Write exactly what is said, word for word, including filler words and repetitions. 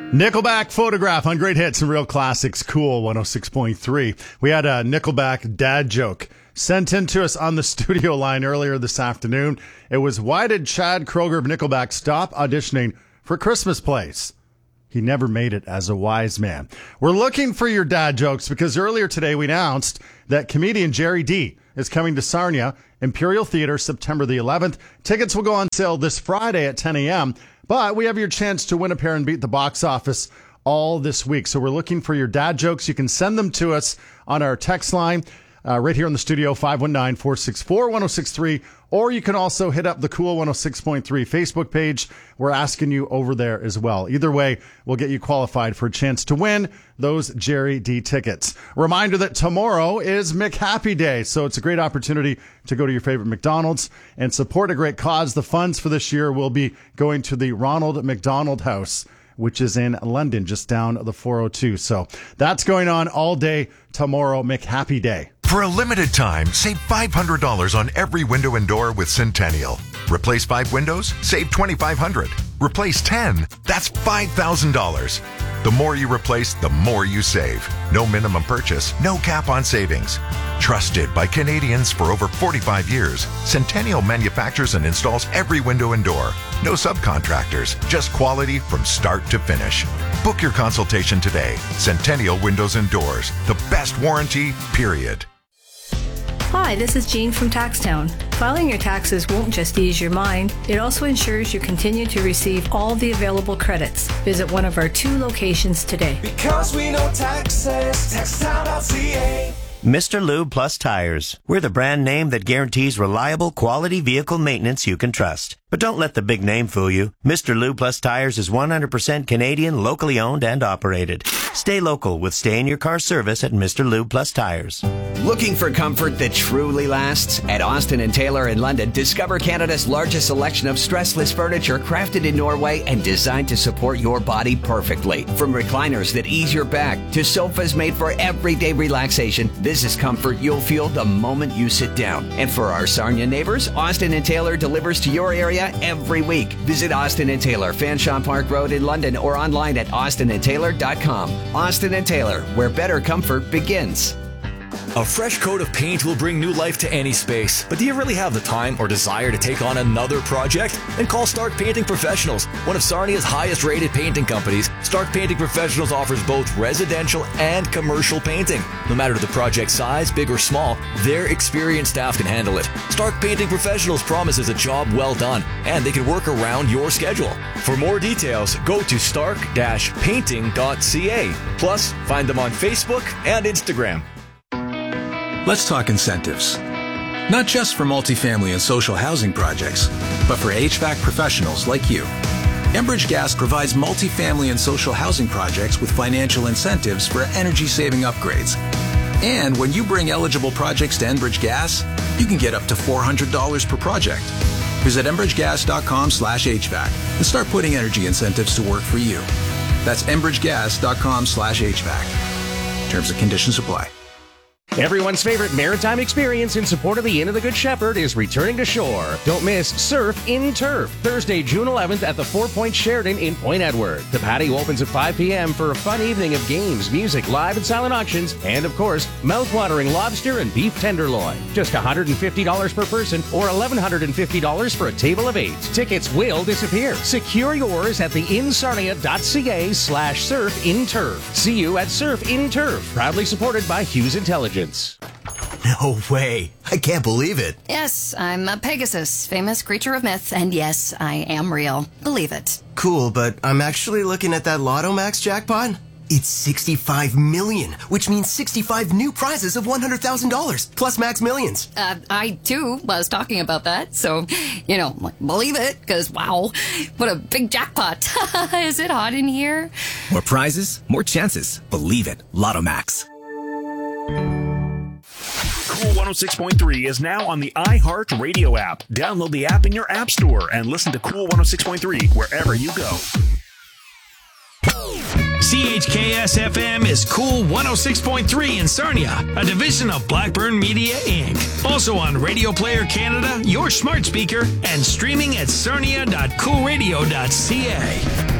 Nickelback Photograph on Great Hits and Real Classics, Cool one oh six point three. We had a Nickelback dad joke sent in to us on the studio line earlier this afternoon. It was, why did Chad Kroeger of Nickelback stop auditioning for Christmas plays? He never made it as a wise man. We're looking for your dad jokes because earlier today we announced that comedian Jerry D is coming to Sarnia Imperial Theater September the eleventh. Tickets will go on sale this Friday at ten a.m., but we have your chance to win a pair and beat the box office all this week. So we're looking for your dad jokes. You can send them to us on our text line uh, right here in the studio, five one nine, four six four, one oh six three. Or you can also hit up the Cool one oh six point three Facebook page. We're asking you over there as well. Either way, we'll get you qualified for a chance to win those Jerry D tickets. Reminder that tomorrow is McHappy Day, so it's a great opportunity to go to your favorite McDonald's and support a great cause. The funds for this year will be going to the Ronald McDonald House, which is in London, just down the four oh two. So that's going on all day tomorrow, McHappy Day. For a limited time, save five hundred dollars on every window and door with Centennial. Replace five windows, save twenty-five hundred dollars. Replace ten, that's five thousand dollars. The more you replace, the more you save. No minimum purchase, no cap on savings. Trusted by Canadians for over forty-five years, Centennial manufactures and installs every window and door. No subcontractors, just quality from start to finish. Book your consultation today. Centennial Windows and Doors, the best warranty, period. Hi, this is Jean from Taxtown. Filing your taxes won't just ease your mind, it also ensures you continue to receive all the available credits. Visit one of our two locations today. Because we know taxes, taxtown dot c a. Mister Lube Plus Tires. We're the brand name that guarantees reliable, quality vehicle maintenance you can trust. But don't let the big name fool you. Mister Lube Plus Tires is one hundred percent Canadian, locally owned and operated. Stay local with stay-in-your-car service at Mister Lube Plus Tires. Looking for comfort that truly lasts? At Austin and Taylor in London, discover Canada's largest selection of stressless furniture crafted in Norway and designed to support your body perfectly. From recliners that ease your back to sofas made for everyday relaxation, this is comfort you'll feel the moment you sit down. And for our Sarnia neighbors, Austin and Taylor delivers to your area every week. Visit Austin and Taylor, Fanshawe Park Road in London, or online at austin and taylor dot com. Austin and Taylor, where better comfort begins. A fresh coat of paint will bring new life to any space. But do you really have the time or desire to take on another project? Then call Stark Painting Professionals, one of Sarnia's highest rated painting companies. Stark Painting Professionals offers both residential and commercial painting. No matter the project size, big or small, their experienced staff can handle it. Stark Painting Professionals promises a job well done, and they can work around your schedule. For more details, go to stark dash painting dot c a. Plus, find them on Facebook and Instagram. Let's talk incentives. Not just for multifamily and social housing projects, but for H V A C professionals like you. Enbridge Gas provides multifamily and social housing projects with financial incentives for energy-saving upgrades. And when you bring eligible projects to Enbridge Gas, you can get up to four hundred dollars per project. Visit enbridge gas dot com slash H V A C and start putting energy incentives to work for you. That's enbridge gas dot com slash H V A C. Terms and conditions apply. Everyone's favorite maritime experience in support of the Inn of the Good Shepherd is returning to shore. Don't miss Surf in Turf, Thursday, June eleventh at the Four Points Sheraton in Point Edward. The patio opens at five p.m. for a fun evening of games, music, live and silent auctions, and of course, mouth-watering lobster and beef tenderloin. Just one hundred fifty dollars per person or eleven hundred fifty dollars for a table of eight. Tickets will disappear. Secure yours at the insarnia dot c a slash surf in turf. See you at Surf in Turf, proudly supported by Hughes Intelligence. No way. I can't believe it. Yes, I'm a Pegasus, famous creature of myth, and yes, I am real. Believe it. Cool, but I'm actually looking at that Lotto Max jackpot. It's sixty-five million, which means sixty-five new prizes of one hundred thousand dollars, plus Max Millions. Uh, I, too, was talking about that, so, you know, believe it, because, wow, what a big jackpot. Is it hot in here? More prizes, more chances. Believe it. Lotto Max. Cool one oh six point three is now on the iHeart Radio app. Download the app in your app store and listen to Cool one oh six point three wherever you go. C H K S F M is Cool one oh six point three in Sarnia, a division of Blackburn Media, Incorporated. Also on Radio Player Canada, your smart speaker, and streaming at sarnia dot cool radio dot c a.